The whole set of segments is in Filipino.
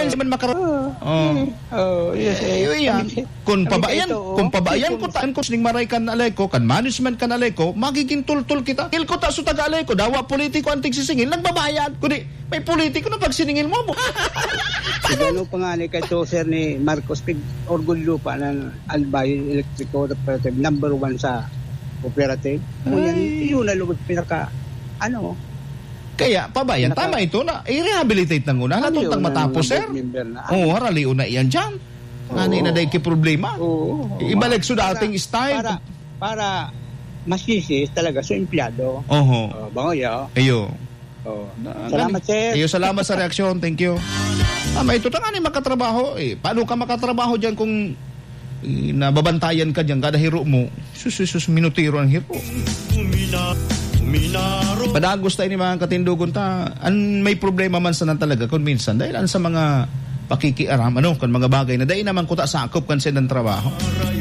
man Kung pabayan ko taan ko sining maray kan alay ko, kan management kan alay ko, magiging tultul kita. Il ko ta su taga alay ko, dawa politiko antig sisingil, nagbabayad. Kundi may politiko na pag siningil mo. Siguro pa nga ni kato sir ni Marcos Pig orgulyo pa ng Albay Electrico Cooperative number 1 sa cooperative. Yun na lugod pinaka kaya pabayan tama ito na i-rehabilitate ng una natutang matapos sir. Harali una iyan dyan. Ngani na dahil problema. Ibalik so dating style para masisis talaga sa empleyado. Bango ayo. Salamat sir. Ayo, salamat sa reaksyon. Thank you. May ito tangani makatrabaho. Paano ka makatrabaho dyan kung nababantayan ka dyan kada hiro mo? Sus minutiro ang hiro. Padagos tayo ni mga katindugon ta. May problema man sa talaga kung minsan dahil sa mga pakikiaram kan mga bagay na dahil naman kuta sakop kan sa ng trabaho.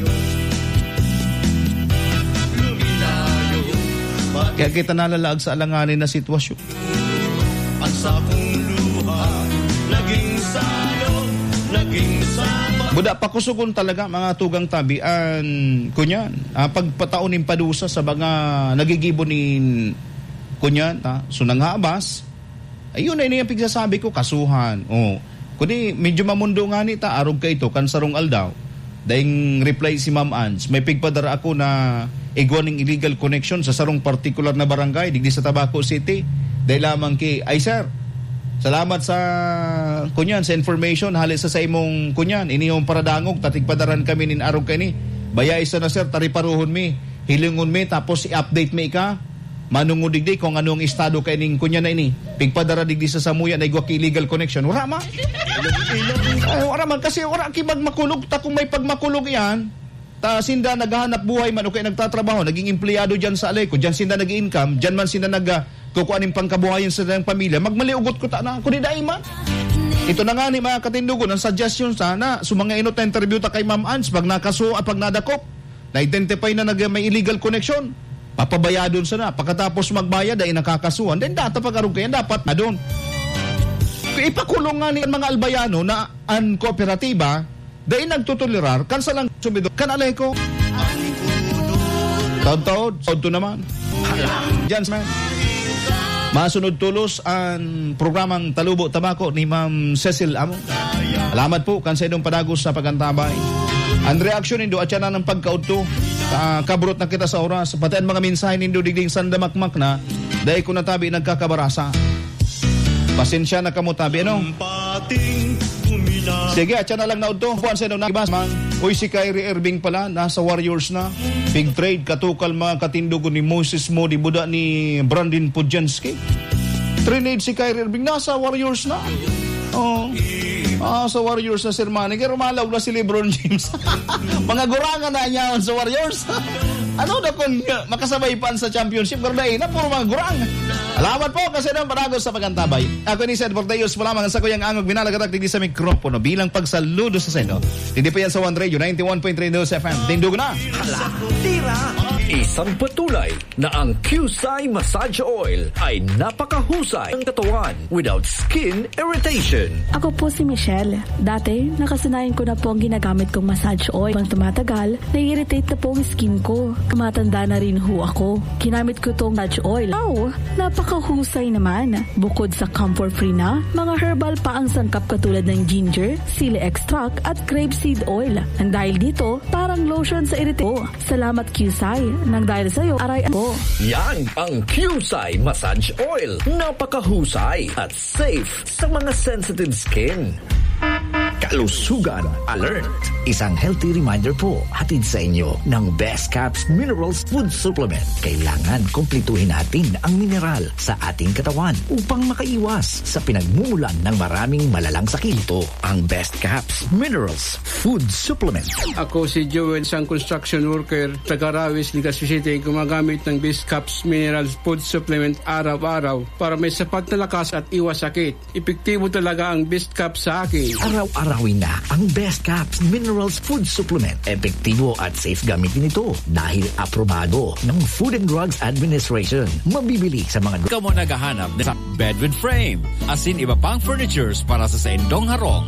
Kaya kita nalalaag sa alanganin na sitwasyon. Ang sakong luha naging salo, naging sama. Buda pakusukon talaga mga tugang tabian kunyan. Pagpataonin padusa sa mga nagigibonin kunyan sunang habas. Ayun na yung pigsasabi ko kasuhan. Kundi medyo mamundo nga ni arog ka ito kan sarong aldaw. Dahing reply si Ma'am Ans, may pigpadara ako na igwaning illegal connection sa sarong particular na barangay digdi sa Tabaco City. Dahil lamang ay sir, salamat sa kunyan sa information halis sa imong kunyan iniyong paradangog tatigpadaran kami nin arog kani. Bayay sa na sir tariparuhon mi, hilingon mi tapos i-update mi ka. Manungod digdi kung anong estado kay ning kunyan na ini. Pigpadara digdi sa Samuya na igwa illegal connection. Wala ma. Wala man kasi wala kibag makulog ta kung may pagmakulog yan. Ta sinda naghahanap buhay man o kay nagtatrabaho, naging empleyado diyan sa alay ko, diyan sinda nag-income, diyan man sinda kukuha ning pangkabuhayan sa ilang pamilya, magmaliugot ko ta na kundi dai man. Ito na nga ni mga katindugon, ang suggestion sana sumanga inot na interview ta kay Ma'am Ans pag nakaso at pag nadakop, na-identify na may illegal connection. Papabayadon sana. Pagkatapos magbayad ay nakakasuhan. Then data pag-arog kayo, dapat na doon. Ipakulong nga ni mga albayano na ang kooperatiba dahil nagtutulirar kansa lang sumidor. Kanalay ko. Taod-taod. Taod to naman. Diyan man. Masunod tulos ang programang Talubo Tabako ni Ma'am Cecil Amo. Salamat po kansa idong padagos sa pagantabay. Ang reaksyon nindo at yan ng pagkaudto. Kabrot na kita sa oras. Pati ang mga mensahe nindo digding sandamakmak na dahil ko natabi nagkakabarasa. Pasensya na kamutabi, Sige, at yan na lang na udto. Buwan sa inong nakibas man. Uy, si Kyrie Irving pala, nasa Warriors na. Big trade, katukal mga katindugo ni Moses Mo, di buda ni Brandon Podjanski. Trade si Kyrie Irving, nasa Warriors na. Sa Warriors na Sir Manny. Kaya rumalaw na si LeBron James. Mga gurangan na niya sa Warriors. Ano na kung makasabay pa sa championship? Garday na, puro mga gurang. Alamat po kasi nang paragos sa pagantabay. Ako ni Sed Portayos pa lamang sa kuyang angog binalagatak digdi sa mikropono bilang pagsaludo sa sendo. Hindi pa yan sa One Radio 91.3 News FM. Tindog na. Hala, tira. Isang patuloy na ang Qsai Massage Oil ay napakahusay ang katawan without skin irritation. Ako po si Michelle. Dati, nakasanayan ko na po ang ginagamit kong massage oil. Pang tumatagal, nai-irritate na po ang skin ko. Tumatanda na rin ho ako. Ginamit ko tong massage oil. Wow, napakahusay naman. Bukod sa comfort-free na, mga herbal pa ang sangkap katulad ng ginger, sili extract at grapeseed oil. Nang dahil dito, parang lotion sa irritate. Salamat Qsai. Nang dahil sa'yo, aray ako. Yan ang Qsai Massage Oil. Napakahusay at safe sa mga sensitive skin. Kalusugan Alert. Isang healthy reminder po hatid sa inyo ng Best Caps Minerals Food Supplement. Kailangan kumpletuhin natin ang mineral sa ating katawan upang makaiwas sa pinagmumulan ng maraming malalang sakit. Ito ang Best Caps Minerals Food Supplement. Ako si Joel, isang construction worker, taga-Rawis, Ligas City, gumagamit ng Best Caps Minerals Food Supplement araw-araw para may sapat na lakas at iwas sakit. Epektibo talaga ang Best Caps sa akin. Araw-arawin na ang Best Caps Minerals Food Supplement. Epektibo at safe gamitin ito dahil aprobado ng Food and Drugs Administration. Mabibili sa mga... Ikaw mo naghahanap sa bed with frame, as in iba pang furnitures para sa saindong harong.